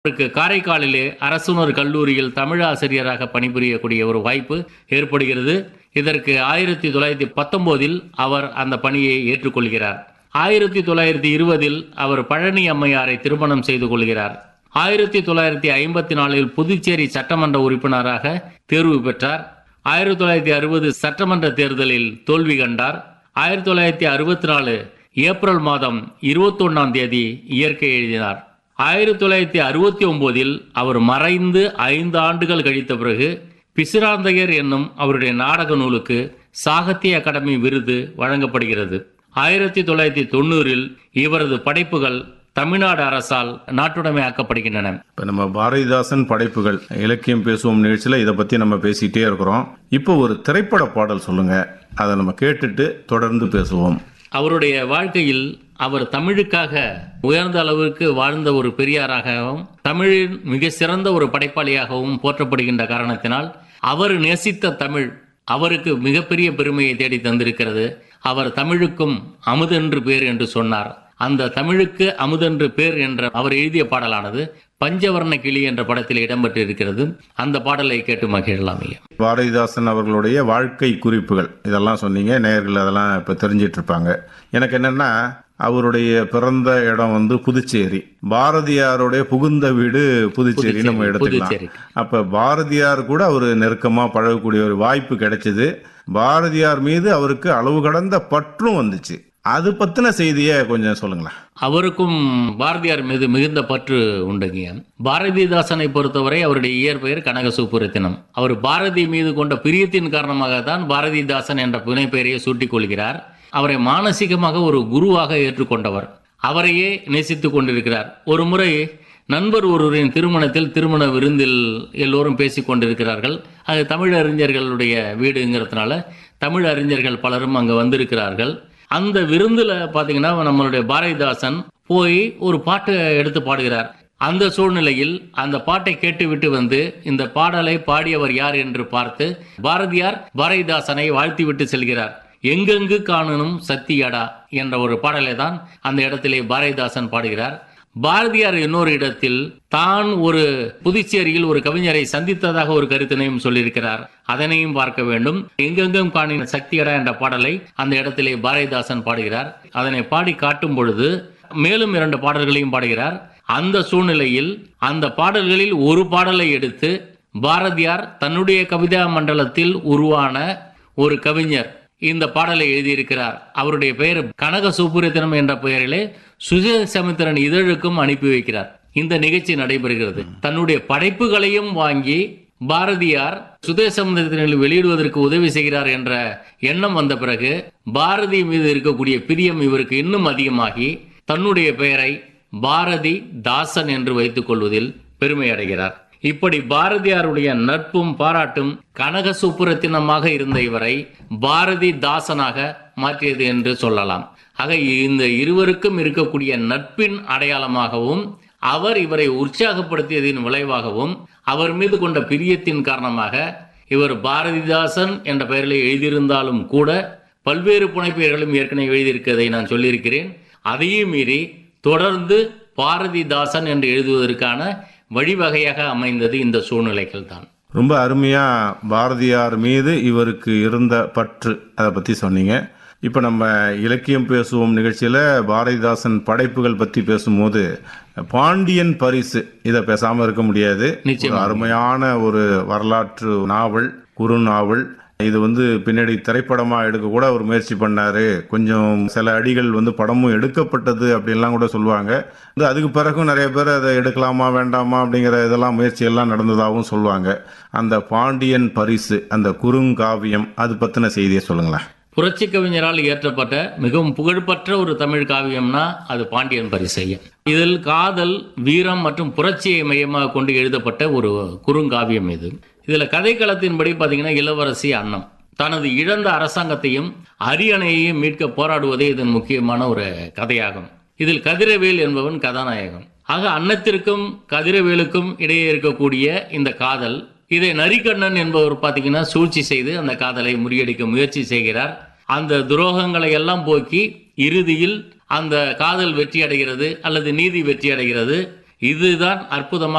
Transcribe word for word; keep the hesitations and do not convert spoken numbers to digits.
அவருக்கு காரைக்காலிலே அரசுணர் கல்லூரியில் தமிழ் ஆசிரியராக பணிபுரியக்கூடிய ஒரு வாய்ப்பு ஏற்படுகிறது. இதற்கு ஆயிரத்தி தொள்ளாயிரத்தி பத்தொன்பதில் அவர் அந்த பணியை ஏற்றுக்கொள்கிறார். ஆயிரத்தி தொள்ளாயிரத்தி இருபதில் அவர் பழனி அம்மையாரை திருமணம் செய்து கொள்கிறார். ஆயிரத்தி தொள்ளாயிரத்தி ஐம்பத்தி நாலில் புதுச்சேரி சட்டமன்ற உறுப்பினராக தேர்வு பெற்றார். ஆயிரத்தி தொள்ளாயிரத்தி அறுபது சட்டமன்ற தேர்தலில் தோல்வி கண்டார். ஆயிரத்தி தொள்ளாயிரத்தி அறுபத்தி நாலு ஏப்ரல் மாதம் இருபத்தி ஒன்னாம் தேதி இயற்கை எழுதினார். ஆயிரத்தி தொள்ளாயிரத்தி அறுபத்தி ஒன்பதில் அவர் மறைந்து ஐந்து ஆண்டுகள் கழித்த பிறகு பிசிராந்தையர் என்னும் அவருடைய நாடக நூலுக்கு சாகித்ய அகாடமி விருது வழங்கப்படுகிறது. ஆயிரத்தி தொள்ளாயிரத்தி தொண்ணூறில் இவரது படைப்புகள் தமிழ்நாடு அரசால் நாட்டுடைமை ஆக்கப்படுகின்றன. இப்போ நம்ம பாரதிதாசன் படைப்புகள் இலக்கியம் பேசுவோம் நிகழ்ச்சியில் இதை பற்றி நம்ம பேசிக்கிட்டே இருக்கிறோம். இப்போ ஒரு திரைப்பட பாடல் சொல்லுங்க, அதை நம்ம கேட்டுட்டு தொடர்ந்து பேசுவோம். அவருடைய வாழ்க்கையில் அவர் தமிழுக்காக உயர்ந்த அளவிற்கு வாழ்ந்த ஒரு பெரியாராகவும் தமிழின் மிக சிறந்த ஒரு படைப்பாளியாகவும் போற்றப்படுகின்ற காரணத்தினால் அவர் நேசித்த தமிழ் அவருக்கு மிகப்பெரிய பெருமையை தேடி தந்திருக்கிறது. அவர் தமிழுக்கும் அமுதென்று பேர் என்று சொன்னார். அந்த தமிழுக்கு அமுதென்று பேர் என்ற அவர் எழுதிய பாடலானது பஞ்சவர்ண கிளி என்ற படத்தில் இடம்பெற்று இருக்கிறது. அந்த பாடலை கேட்டு மகிழலாம். பாரதிதாசன் அவர்களுடைய வாழ்க்கை குறிப்புகள் இதெல்லாம் சொன்னீங்க, நேயர்கள் அதெல்லாம் இப்போ தெரிஞ்சிட்டு இருப்பாங்க. எனக்கு என்னன்னா, அவருடைய பிறந்த இடம் வந்து புதுச்சேரி, பாரதியாருடைய புகுந்த வீடு புதுச்சேரி நம்ம எடுத்துக்கலாம். அப்ப பாரதியார் கூட அவர் நெருக்கமா பழகக்கூடிய ஒரு வாய்ப்பு கிடைச்சது. பாரதியார் மீது அவருக்கு அளவு கடந்த பற்றும் வந்துச்சு. அது பத்தின செய்தியை கொஞ்சம் சொல்லுங்களேன். அவருக்கும் பாரதியார் மீது மிகுந்த பற்று உண்டுங்க. பாரதிதாசனை பொறுத்தவரை அவருடைய இயற்பெயர் கனக சுப்புரத்தினம். அவர் பாரதி மீது கொண்ட பிரியத்தின் காரணமாக தான் பாரதிதாசன் என்ற புனைப்பெயரையை சூட்டிக் கொள்கிறார். அவரை மானசீகமாக ஒரு குருவாக ஏற்றுக்கொண்டவர். அவரையே நேசித்துக் கொண்டிருக்கிறார். ஒரு முறை நண்பர் ஒருவரின் திருமணத்தில் திருமண விருந்தில் எல்லோரும் பேசிக் கொண்டிருக்கிறார்கள். அது தமிழ் அறிஞர்களுடைய வீடுங்கிறதுனால தமிழ் அறிஞர்கள் பலரும் அங்கே வந்திருக்கிறார்கள். அந்த விருந்தில் பார்த்தீங்கன்னா நம்மளுடைய பாரதிதாசன் போய் ஒரு பாட்டை எடுத்து பாடுகிறார். அந்த சூழ்நிலையில் அந்த பாட்டை கேட்டுவிட்டு வந்து இந்த பாடலை பாடியவர் யார் என்று பார்த்து பாரதியார் பாரதிதாசனை வாழ்த்திவிட்டு செல்கிறார். எங்கெங்கு காணனும் சத்தியடா என்ற ஒரு பாடலை தான் அந்த இடத்திலே பாரதிதாசன் பாடுகிறார். பாரதியார் இன்னொரு இடத்தில் தான் ஒரு புதுச்சேரியில் ஒரு கவிஞரை சந்தித்ததாக ஒரு கருத்தினையும் சொல்லியிருக்கிறார். அதனையும் பார்க்க வேண்டும். எங்கெங்கும் காணின சக்தியடா என்ற பாடலை அந்த இடத்திலே பாரதிதாசன் பாடுகிறார். அதனை பாடி காட்டும் பொழுது மேலும் இரண்டு பாடல்களையும் பாடுகிறார். அந்த சூழ்நிலையில் அந்த பாடல்களில் ஒரு பாடலை எடுத்து பாரதியார் தன்னுடைய கவிதா மண்டலத்தில் உருவான ஒரு கவிஞர் இந்த பாடலை எழுதியிருக்கிறார். அவருடைய பெயர் கனக சுப்புரத்தினம் என்ற பெயரிலே சுதேசமித்திரன் இதழுக்கும் அனுப்பி வைக்கிறார். இந்த நிகழ்ச்சி நடைபெறுகிறது. தன்னுடைய படைப்புகளையும் வாங்கி பாரதியார் சுதேசமித்திரனில் வெளியிடுவதற்கு உதவி செய்கிறார் என்ற எண்ணம் வந்த பிறகு பாரதி மீது இருக்கக்கூடிய பிரியம் இவருக்கு இன்னும் அதிகமாகி தன்னுடைய பெயரை பாரதி தாசன் என்று வைத்துக் கொள்வதில் பெருமை அடைகிறார். இப்படி பாரதியாருடைய நட்பும் பாராட்டும் கனக சுப்புரத்தினமாக இருந்த இவரை பாரதி தாசனாக மாற்றியது என்று சொல்லலாம். ஆக இந்த இருவருக்கும் இருக்கக்கூடிய நட்பின் அடையாளமாகவும் அவர் இவரை உற்சாகப்படுத்தியதின் விளைவாகவும் அவர் மீது கொண்ட பிரியத்தின் காரணமாக இவர் பாரதிதாசன் என்ற பெயரில் எழுதியிருந்தாலும் கூட பல்வேறு புனைப்பெயர்களும் ஏற்கனவே எழுதியிருக்கிறதை நான் சொல்லியிருக்கிறேன். அதையும் மீறி தொடர்ந்து பாரதிதாசன் என்று எழுதுவதற்கான வழிவகையாக அமைந்தது இந்த சூழ்நிலைகள் தான். ரொம்ப அருமையா பாரதியார் மீது இவருக்கு இருந்த பற்று அதை பத்தி சொன்னீங்க. இப்ப நம்ம இலக்கியம் பேசுவோம் நிகழ்ச்சியில பாரதிதாசன் படைப்புகள் பத்தி பேசும்போது பாண்டியன் பரிசு இதை பேசாம இருக்க முடியாது. அருமையான ஒரு வரலாற்று நாவல், குறு நாவல். இது வந்து பின்னாடி திரைப்படமா எடுக்க கூட ஒரு முயற்சி பண்ணாரு. கொஞ்சம் சில அடிகள் வந்து படமும் எடுக்கப்பட்டது அப்படின்லாம் கூட சொல்லுவாங்க. அதுக்கு பிறகும் நிறைய பேர் அதை எடுக்கலாமா வேண்டாமா அப்படிங்கிற இதெல்லாம் முயற்சி எல்லாம் நடந்ததாகவும் சொல்லுவாங்க. அந்த பாண்டியன் பரிசு, அந்த குறுங்காவியம், அது பத்தின செய்தியை சொல்லுங்களேன். புரட்சி கவிஞரால் இயற்றப்பட்ட மிகவும் புகழ்பெற்ற ஒரு தமிழ் காவியம்னா அது பாண்டியன் பரிசு. இதில் காதல், வீரம் மற்றும் புரட்சியை மையமாக கொண்டு எழுதப்பட்ட ஒரு குறுங்காவியம் இது. இதுல கதைக்களத்தின்படி பாத்தீங்கன்னா இளவரசி அன்னம் தனது இழந்த அரசாங்கத்தையும் அரியணையையும் மீட்க போராடுவதே இதன் முக்கியமான ஒரு கதையாகும். இதில் கதிரவேல் என்பவன் கதாநாயகம். ஆக அன்னத்திற்கும் கதிரவேலுக்கும் இடையே இருக்கக்கூடிய இந்த காதல், இதை நரிக்கண்ணன் என்பவர் பாத்தீங்கன்னா சூழ்ச்சி செய்து அந்த காதலை முறியடிக்க முயற்சி செய்கிறார். அந்த துரோகங்களை எல்லாம் போக்கி இறுதியில் அந்த காதல் வெற்றி அடைகிறது அல்லது நீதி வெற்றி அடைகிறது. இதுதான் அற்புதமாக